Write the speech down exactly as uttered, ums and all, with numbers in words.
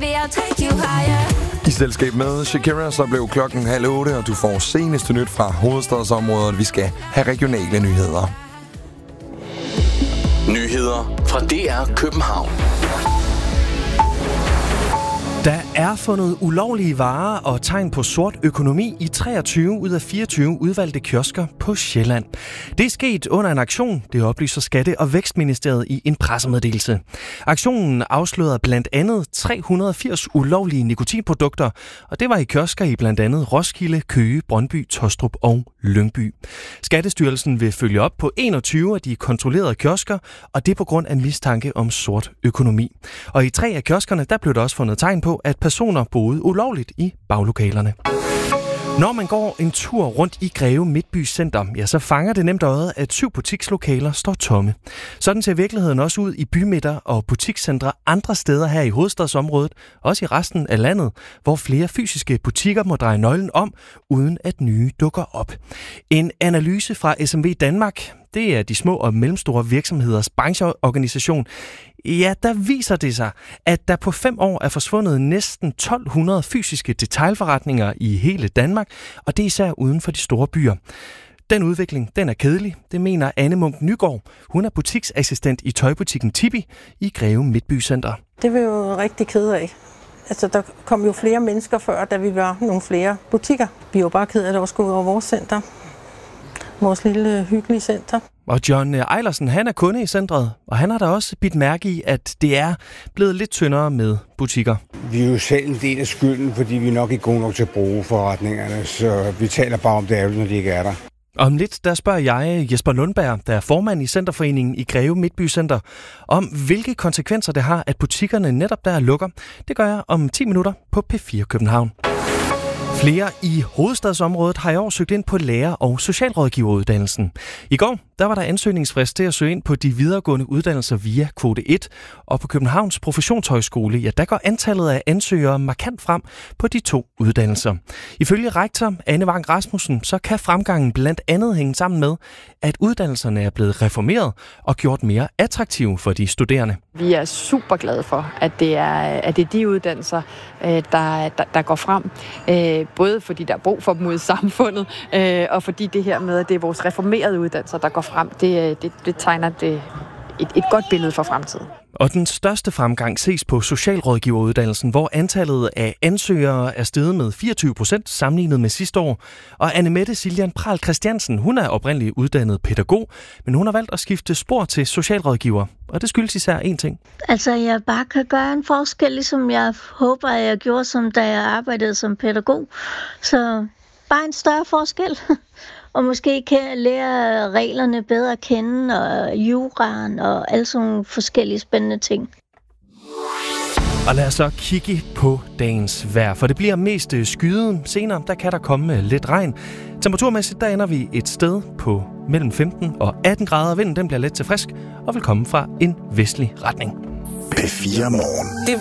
baby, I'll take you higher. I selskab med Shakira, så blev klokken halv otte, og du får seneste nyt fra hovedstadsområdet. Vi skal have regionale nyheder. Nyheder fra D R København. Der er fundet ulovlige varer og tegn på sort økonomi i treogtyve ud af fireogtyve udvalgte kiosker på Sjælland. Det er sket under en aktion, det oplyser Skatte- og Vækstministeriet i en pressemeddelelse. Aktionen afslørede blandt andet tre hundrede og firs ulovlige nikotinprodukter, og det var i kiosker i blandt andet Roskilde, Køge, Brøndby, Tostrup og Lyngby. Skattestyrelsen vil følge op på enogtyve af de kontrollerede kiosker, og det er på grund af mistanke om sort økonomi. Og i tre af kioskerne, der blev der også fundet tegn på, at personer boede ulovligt i baglokalerne. Når man går en tur rundt i Greve Midtby Center, ja, så fanger det nemt øjet, at syv butikslokaler står tomme. Sådan ser virkeligheden også ud i bymidter og butikscentre andre steder her i hovedstadsområdet, også i resten af landet, hvor flere fysiske butikker må dreje nøglen om, uden at nye dukker op. En analyse fra S M V Danmark, det er de små og mellemstore virksomheders brancheorganisation. Ja, der viser det sig, at der på fem år er forsvundet næsten tolv hundrede fysiske detailforretninger i hele Danmark, og det er især uden for de store byer. Den udvikling, den er kedelig, det mener Anne Munk Nygaard. Hun er butiksassistent i tøjbutikken Tibi i Greve Midtby Center. Det var jo rigtig ked af. Altså, der kom jo flere mennesker før, da vi var nogle flere butikker. Vi er jo bare ked af, at det også går ud over vores center. Vores lille hyggelige center. Og John Eilersen, han er kunde i centret, og han har da også bidt mærke i, at det er blevet lidt tyndere med butikker. Vi er jo selv en del af skylden, fordi vi er nok ikke gode nok til at bruge forretningerne, så vi taler bare om det ærgerligt, når de ikke er der. Om lidt, der spørger jeg Jesper Lundberg, der er formand i Centerforeningen i Greve Midtby Center, om hvilke konsekvenser det har, at butikkerne netop der lukker. Det gør jeg om ti minutter på P fire København. Flere i hovedstadsområdet har i år søgt ind på lærer- og socialrådgiveruddannelsen. I går der var der ansøgningsfrist til at søge ind på de videregående uddannelser via kvote et, og på Københavns Professionshøjskole, ja, der går antallet af ansøgere markant frem på de to uddannelser. Ifølge rektor Anne Vang Rasmussen, så kan fremgangen blandt andet hænge sammen med, at uddannelserne er blevet reformeret og gjort mere attraktive for de studerende. Vi er super glade for, at det er, at det er de uddannelser, der, der, der går frem. Både fordi der er brug for dem ude i samfundet, og fordi det her med, at det er vores reformerede uddannelser, der går frem, det, det, det tegner det et, et godt billede for fremtiden. Og den største fremgang ses på socialrådgiveruddannelsen, hvor antallet af ansøgere er steget med fireogtyve procent sammenlignet med sidste år. Og Annemette Siljan Pral Christiansen, hun er oprindeligt uddannet pædagog, men hun har valgt at skifte spor til socialrådgiver. Og det skyldes især én ting. Altså, jeg bare kan gøre en forskel, ligesom jeg håber, at jeg gjorde, som da jeg arbejdede som pædagog. Så bare en større forskel. Og måske kan lære reglerne bedre at kende, og juraen og alle sådan nogle forskellige spændende ting. Og lad os så kigge på dagens vejr, for det bliver mest skyet. Senere der kan der komme lidt regn. Temperaturmæssigt der ender vi et sted på mellem femten og atten grader. Vinden den bliver let til frisk og vil komme fra en vestlig retning. P fire Morgen. Det